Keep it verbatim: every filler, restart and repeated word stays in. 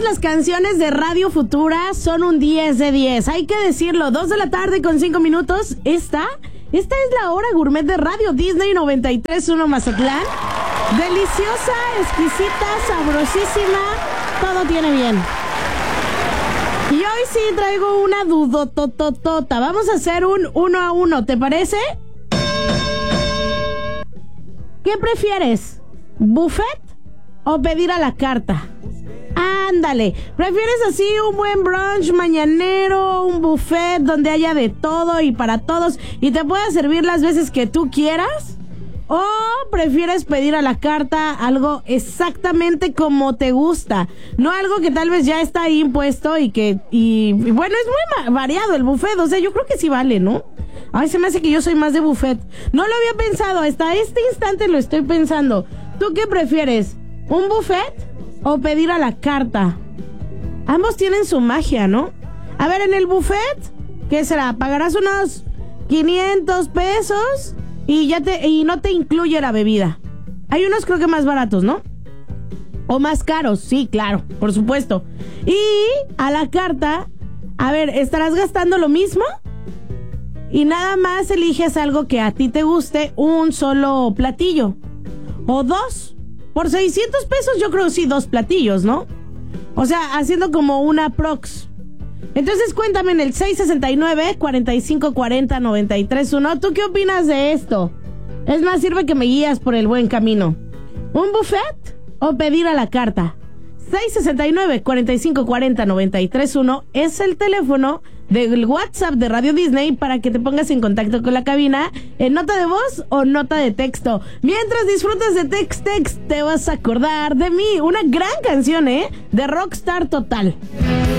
las canciones de Radio Futura son un diez de diez. Hay que decirlo, dos de la tarde con cinco minutos. Esta, esta es la hora gourmet de Radio Disney noventa y tres punto uno Mazatlán. Deliciosa, exquisita, sabrosísima, todo tiene bien. Y hoy sí traigo una dudotototota. Vamos a hacer un uno a uno, ¿te parece? ¿Qué prefieres? ¿Buffet o pedir a la carta? Ándale, ¿prefieres así un buen brunch mañanero, un buffet donde haya de todo y para todos y te pueda servir las veces que tú quieras? ¿O prefieres pedir a la carta algo exactamente como te gusta? No algo que tal vez ya está ahí impuesto y que... Y, y bueno, es muy variado el buffet, o sea, yo creo que sí vale, ¿no? Ay, se me hace que yo soy más de buffet. No lo había pensado, hasta este instante lo estoy pensando. ¿Tú qué prefieres? ¿Un buffet o pedir a la carta? Ambos tienen su magia, ¿no? A ver, en el buffet, ¿qué será? ¿Pagarás unos quinientos pesos? Y ya te y no te incluye la bebida. Hay unos creo que más baratos, ¿no? O más caros, sí, claro, por supuesto. Y a la carta, a ver, ¿estarás gastando lo mismo? Y nada más eliges algo que a ti te guste, un solo platillo. O dos. Por seiscientos pesos yo creo sí, dos platillos, ¿no? O sea, haciendo como una prox. Entonces cuéntame en el seis sesenta y nueve, cuarenta y cinco cuarenta, noventa y tres uno. ¿Tú qué opinas de esto? Es más, sirve que me guías por el buen camino. ¿Un buffet o pedir a la carta? seis sesenta y nueve, cuarenta y cinco cuarenta, noventa y tres uno es el teléfono del WhatsApp de Radio Disney para que te pongas en contacto con la cabina en nota de voz o nota de texto. Mientras disfrutas de Tex Tex, te vas a acordar de mí. Una gran canción, ¿eh? De Rockstar Total.